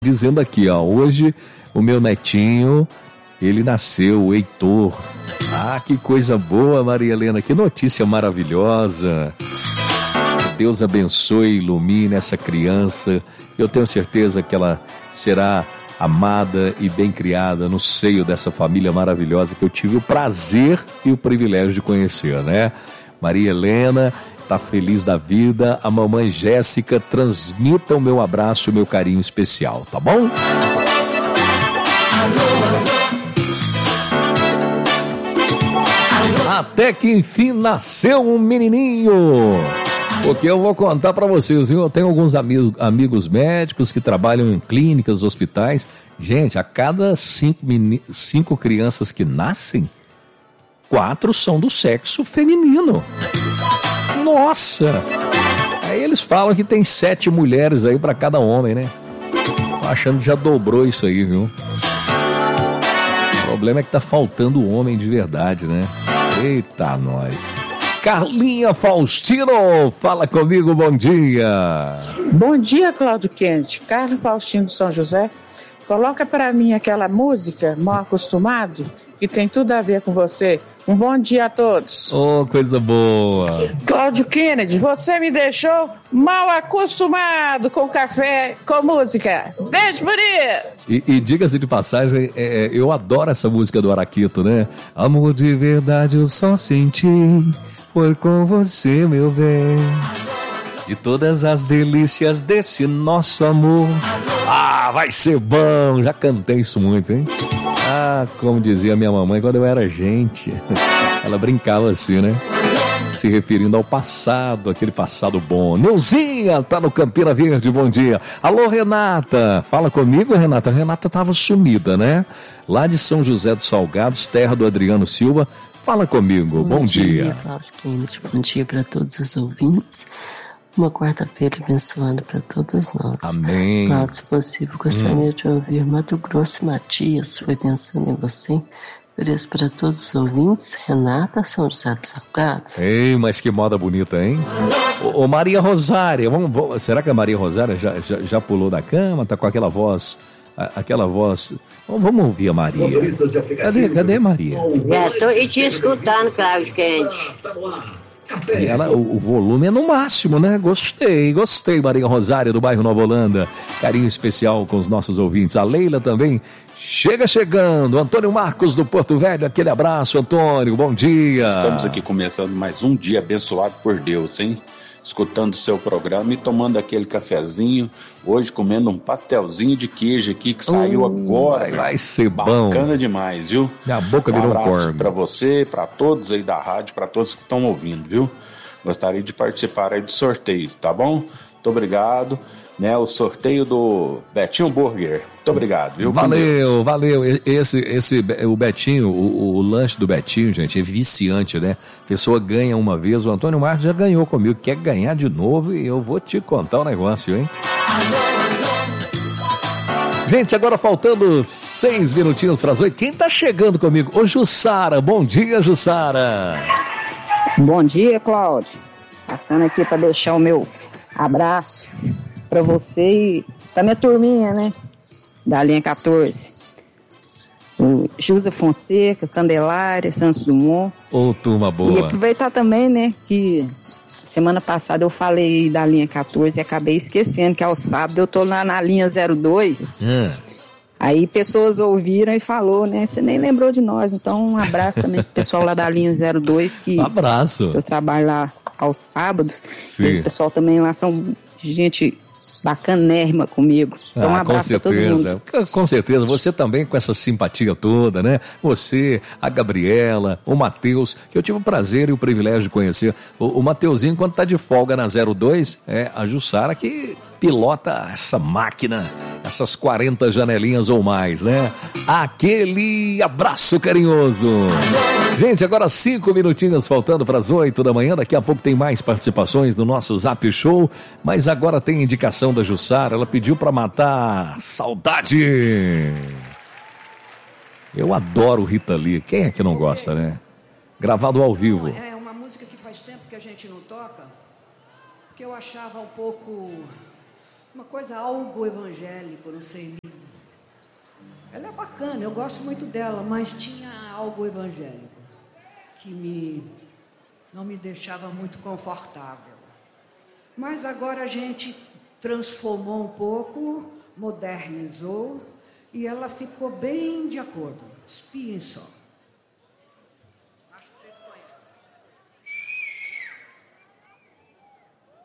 Dizendo aqui, ó, hoje o meu netinho, ele nasceu, o Heitor. Ah, que coisa boa, Maria Helena, que notícia maravilhosa. Deus abençoe e ilumine essa criança. Eu tenho certeza que ela será amada e bem criada no seio dessa família maravilhosa que eu tive o prazer e o privilégio de conhecer, né? Maria Helena tá feliz da vida. A mamãe Jéssica transmita o meu abraço, o meu carinho especial, tá bom? Até que enfim nasceu um menininho. Porque eu vou contar pra vocês, viu? Eu tenho alguns amigos médicos que trabalham em clínicas, hospitais. Gente, a cada 5 crianças que nascem, 4 são do sexo feminino. Nossa! Aí eles falam que tem 7 mulheres aí pra cada homem, né? Tô achando que já dobrou isso aí, viu? O problema é que tá faltando homem de verdade, né? Eita, nós! Carlinha Faustino, fala comigo, bom dia! Bom dia, Cláudio Quente. Carlos Faustino de São José. Coloca pra mim aquela música, Mal Acostumado, que tem tudo a ver com você. Um bom dia a todos. Oh, coisa boa. Cláudio Kennedy, você me deixou mal acostumado com café, com música. Beijo bonito. E diga-se de passagem, eu adoro essa música do Araquito, né? Amor de verdade eu só senti, foi com você, meu bem. E todas as delícias desse nosso amor. Ah, vai ser bom. Já cantei isso muito, hein? Ah, como dizia minha mamãe quando eu era gente. Ela brincava assim, né? Se referindo ao passado, aquele passado bom. Neuzinha, tá no Campina Verde, bom dia. Alô, Renata. Fala comigo, Renata. A Renata tava sumida, né? Lá de São José dos Salgados, terra do Adriano Silva. Fala comigo, bom dia. Cláudio Kennedy, bom dia para todos os ouvintes. Uma quarta-feira abençoada para todos nós. Amém. Cláudio, se possível, gostaria de ouvir Mato Grosso e Matias. Foi pensando em você. Ofereço para todos os ouvintes. Renata, São José dos Salgados. Ei, mas que moda bonita, hein? Ô Maria Rosária, será que a Maria Rosária já pulou da cama? Tá com aquela voz... Vamos ouvir a Maria. Cadê a Maria? Já tô te escutando, Cláudio Quente. E o volume é no máximo, né? Gostei, Maria Rosária, do bairro Nova Holanda. Carinho especial com os nossos ouvintes. A Leila também chegando. Antônio Marcos, do Porto Velho, aquele abraço, Antônio, bom dia. Estamos aqui começando mais um dia abençoado por Deus, hein? Escutando o seu programa e tomando aquele cafezinho. Hoje comendo um pastelzinho de queijo aqui que saiu agora. Vai ser bom. Bacana demais, viu? Minha boca virou um abraço corno. Pra você, pra todos aí da rádio, pra todos que estão ouvindo, viu? Gostaria de participar aí do sorteio, tá bom? Muito obrigado. Né, o sorteio do Betinho Burger. Muito obrigado, viu? Valeu. O Betinho, o lanche do Betinho, gente, é viciante, né? A pessoa ganha uma vez, o Antônio Marcos já ganhou comigo, quer ganhar de novo e eu vou te contar um negócio, hein? Gente, agora faltando 6 minutinhos para as 8, quem tá chegando comigo? Ô Jussara, bom dia, Jussara. Bom dia, Cláudio. Passando aqui para deixar o meu abraço para você e pra minha turminha, né? Da linha 14. O Jusa Fonseca, Candelária, Santos Dumont. Ô, turma boa. E aproveitar também, né, que semana passada eu falei da linha 14 e acabei esquecendo que ao sábado eu tô lá na linha 02. Aí pessoas ouviram e falou, né? Você nem lembrou de nós. Então um abraço também pro pessoal lá da linha 02 que abraço. Eu trabalho lá aos sábados. Sim. E o pessoal também lá são gente bacanérrima comigo. Então um abraço pra todo mundo. Com certeza, você também com essa simpatia toda, né? Você, a Gabriela, o Matheus, que eu tive o prazer e o privilégio de conhecer. O Mateuzinho, quando tá de folga na 02, é a Jussara que pilota essa máquina, essas 40 janelinhas ou mais, né? Aquele abraço carinhoso. Gente, agora 5 minutinhos faltando para as 8 da manhã. Daqui a pouco tem mais participações no nosso Zap Show, mas agora tem indicação da Jussara. Ela pediu para matar saudade. Eu adoro Rita Lee. Quem é que não gosta, né? Gravado ao vivo. É uma música que faz tempo que a gente não toca, porque eu achava um pouco uma coisa algo evangélico, não sei. Ela é bacana, eu gosto muito dela, mas tinha algo evangélico que não me deixava muito confortável. Mas agora a gente transformou um pouco, modernizou, e ela ficou bem de acordo. Espiem só.